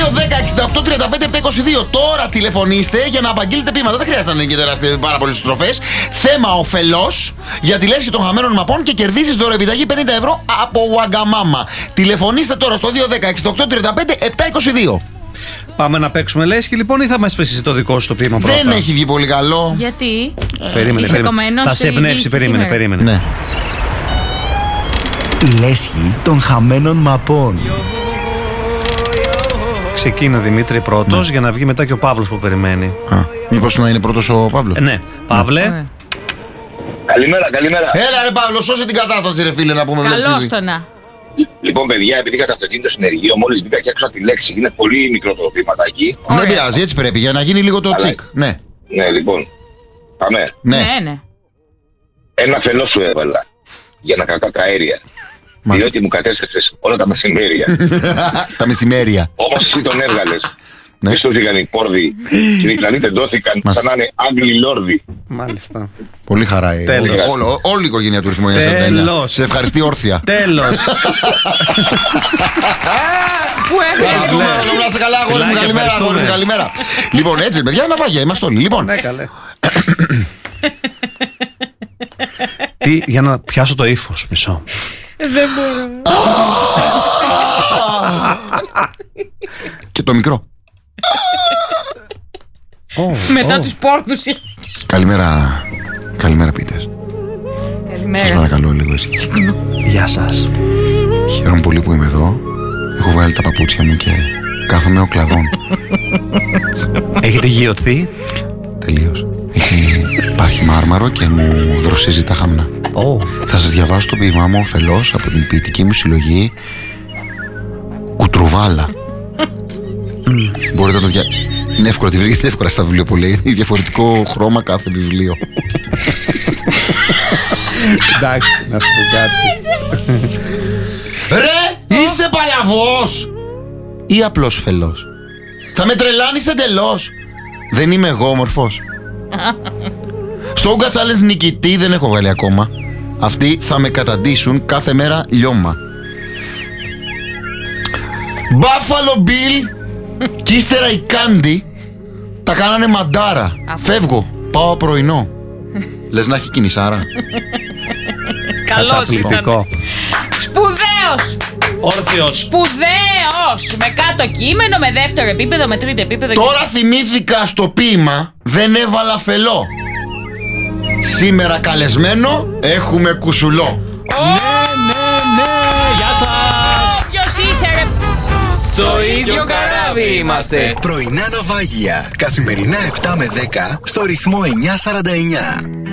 2-10-68-35-7-22. Τώρα τηλεφωνήστε για να απαγγείλετε ποίηματα. Δεν χρειάζεται να είναι και τεράστιες πάρα πολλές στροφές. Θέμα ωφελός για τη λέσχη των χαμένων μαπών και κερδίζεις δωρεοεπιταγή 50 ευρώ από Wagamama. Τηλεφωνήστε τώρα στο 2-10-68-35-7-22. Πάμε να παίξουμε λέσχη λοιπόν ή θα μας πέσει το δικό σου το ποίημα πρώτα? Δεν έχει βγει πολύ καλό. Γιατί? Περίμενε. Θα σε εμπνεύσει, περίμενε. Ναι. Η λέσχη των χαμένων μαπών. Ξεκίνα Δημήτρη πρώτος, για να βγει μετά και ο Παύλος που περιμένει. Μήπως να είναι πρώτος ο Παύλος? Ναι. Παύλε. Καλημέρα. Έλα ρε Παύλο, σώσε την κατάσταση ρε φίλε, να πούμε. Καλώς το να. Λοιπόν, παιδιά, επειδή κατά αυτοκίνητο συνεργείο, μόλις μπήκα και άκουσα τη λέξη, είναι πολύ μικρό το βήματάκι. Δεν πειράζει, έτσι πρέπει, για να γίνει λίγο το τσικ. Ναι. Ναι, λοιπόν. Πάμε. Ναι. Ένα φελό σου έβαλα για να κρατά τα αέρια. Διότι μου κατέστρεψες όλα τα μεσημέρια. Τα μεσημέρια. Όμως εσύ τον έβγαλες. Ναι. Δεν στούθηκαν οι πόρδοι. Και οι Ιρλανδοί τεντώθηκαν σαν να είναι Άγγλοι λόρδοι. Μάλιστα. Πολύ χαρά. Όλη η οικογένεια του Ρυθμού 949. Σε ευχαριστεί όρθια. Τέλος. Πού Ευχαριστούμε. Να είσαι καλά, αγόρι μου. Καλημέρα. Λοιπόν, έτσι, παιδιά, ναυάγια είμαστε όλοι. Λοιπόν. Ναι, καλέ. Τι, για να πιάσω το ύφος, μισό. Δεν μπορώ. Και το μικρό. Μετά τους πόρνους. Καλημέρα πίτες. Σας παρακαλώ λίγο εσύ. Γεια σας. Χαίρομαι πολύ που είμαι εδώ. Έχω βγάλει τα παπούτσια μου και κάθομαι ο κλαδόν. Έχετε γιωθεί? Τελείως. Υπάρχει μάρμαρο και μου δροσίζει τα χαμνά. Θα σας διαβάσω το ποίημά μου ωφελώς από την ποιητική μου συλλογή Κουτρουβάλα. Μπορείτε να το είναι εύκολο, τη βρίσκεται εύκολα στα βιβλιοπωλεία. Είναι διαφορετικό χρώμα κάθε βιβλίο. Εντάξει, να σου πω κάτι. Ρε, είσαι παλαβός ή απλώς φελός? Θα με τρελάνεις εντελώς. Δεν είμαι εγώ όμορφος? Στο Ooga Challenge νικητή δεν έχω βγάλει ακόμα. Αυτοί θα με καταντήσουν κάθε μέρα λιώμα. Buffalo Bill κι ύστερα η Κάντι τα κάνανε μαντάρα. Φεύγω, πάω πρωινό. Λες να έχει κινησάρα. Καλός ήταν. Σπουδαίος. Όρθιος. Σπουδαίος. Με κάτω κείμενο, με δεύτερο επίπεδο, με τρίτο επίπεδο. Τώρα θυμήθηκα στο ποίημα, δεν έβαλα φελό. Σήμερα καλεσμένο έχουμε κουσουλό. Ναι. Γεια σας. Ποιος είσαι ρε? Το ίδιο καράβι είμαστε. Πρωινά ναυάγια. Καθημερινά 7 με 10 στο ρυθμό 949.